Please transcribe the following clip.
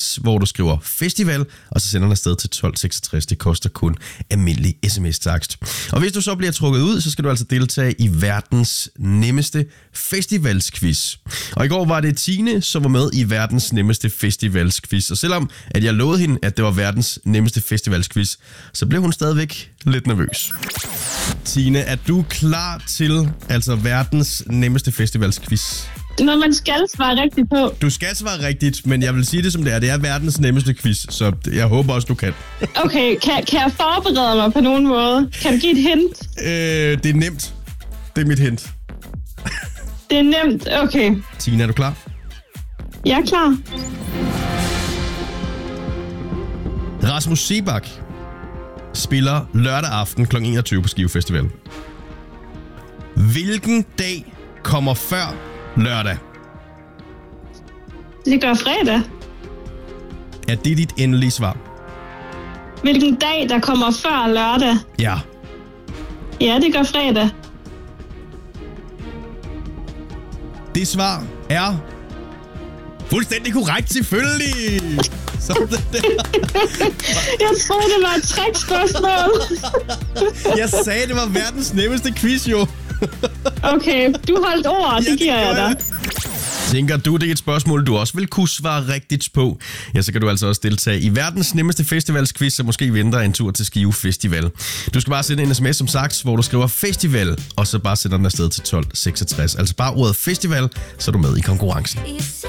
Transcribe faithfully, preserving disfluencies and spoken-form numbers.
seksogtres, hvor du skriver festival, og så sender den afsted til tolv seksogtres. Det koster kun almindelig sms-takst. Og hvis du så bliver trukket ud, så skal du altså deltage i verdens nemmeste festivalsquiz. Og i går var det Tine, som var med i verdens nemmeste festivalsquiz. Og selvom at jeg lovede hende, at det var verdens nemmeste festivalsquiz, så blev hun stadigvæk lidt nervøs. Tine, er du klar til altså verdens nemmeste festivalsquiz? Det er noget, man skal svare rigtigt på. Du skal svare rigtigt, men jeg vil sige det som det er. Det er verdens nemmeste quiz, så jeg håber også, du kan. Okay, kan, kan jeg forberede mig på nogen måde? Kan du give et hint? Øh, det er nemt. Det er mit hint. Det er nemt, okay. Tine, er du klar? Jeg er klar. Rasmus Seebach spiller lørdag aften kl. enogtyve på Skive Festival. Hvilken dag kommer før lørdag? Det gør fredag. Er det dit endelige svar? Hvilken dag, der kommer før lørdag? Ja. Ja, det gør fredag. Det svar er fuldstændig korrekt, selvfølgelig. Sådan der. Jeg troede, det var et trickspørgsmål. Jeg sagde, det var verdens nemmeste quiz, jo. Okay, du holdt ord, det, ja, det giver jeg dig. Tænker du, det er et spørgsmål, du også vil kunne svare rigtigt på, ja, så kan du altså også deltage i verdens nemmeste festivalsquiz, så måske venter en tur til Skive Festival. Du skal bare sende en sms som sagt, hvor du skriver festival, og så bare sender den afsted til tolv seksogtres. Altså bare ordet festival, så er du med i konkurrencen.